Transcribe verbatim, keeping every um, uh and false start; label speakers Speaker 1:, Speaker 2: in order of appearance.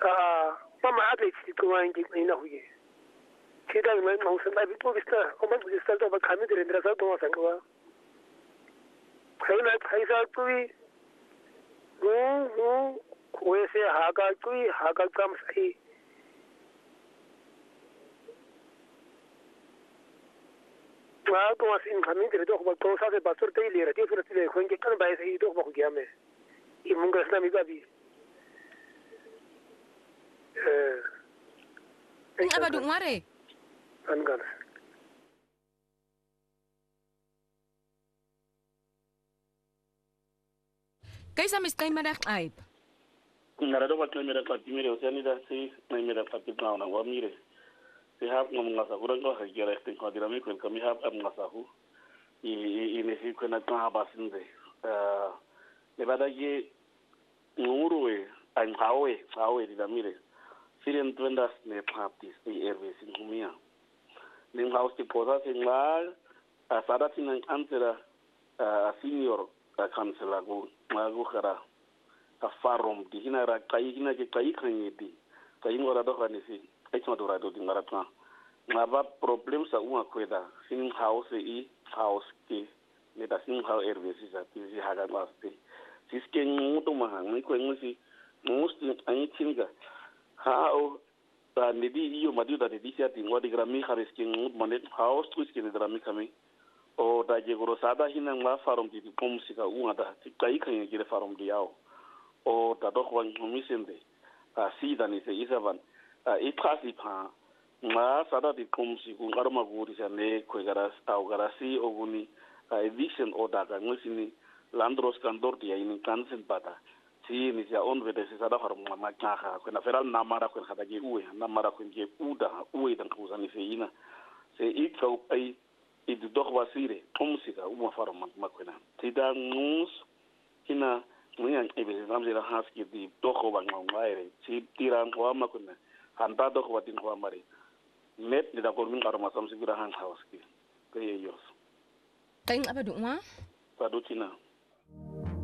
Speaker 1: ah mama abe tsikwa ngi ina huye kida ngai mausan abi ko bista o man bista to ba khami de rendra sa to sangwa khaina khaisa tui gu gu koese haga tui haga kam sai ma to asin khami de to ba to sa se basur te le rati sur te khon ke kan bai sai to ba gya me i munga islami ba bi eh
Speaker 2: abadu ngare
Speaker 1: angan
Speaker 2: Kaisa mis kay madak ay
Speaker 3: ngara do wat mera pati mire o sani da si mera pati na na wa mire si hab ngam ngasa kurang ko ha gere tin ko dirami ko kami hab am ngasa hu i i ne si ko na ta basin de eh le bada ye ngurue an hawe hawe di da mire siren twendas ne pati si erve sin humia ning haus ti posa sin la asada tin ansera a senior kansela go mago khara a farom di hinara kai hina ke kai khanye di kai ngora do khani si ai tma do rado di ngara tma ngaba problem sa uma kweda sin house e house ke ne da sin house ervesi sa ti si haga maste si ske nguto ma ngi ko ngusi musti ai tinga ha o da ne di io ma di da di sia ti ngodi grami kharis ke ngut manet house tu ske ne grami kami o da je goro sada hina ngwa farom di pom sika unga da ti kai khanye gire farom di yao o da do khwan misende a si da ni se isavan a i khasi pha ma sada di pom siku ngarma guri sa ne ko gara stau gara si o guni a eviction o da ga ngusini landros kandor di ini kansen pata si ni sia on vede se sada farom ma ka ha ko na feral na mara ko khada ge uwe na mara ko ge uda uwe dan ko zani se ina se i kau ai i du doch wasire pomsika uma farom makwena tida ngus hina muyan ebe zamzira haski di doch wa ngwaire si tiran wa makwena handa doch wa din wa mari net ni da ko min arma samsi gira han hawaski ke yos
Speaker 2: tay abadu wa
Speaker 3: padu tina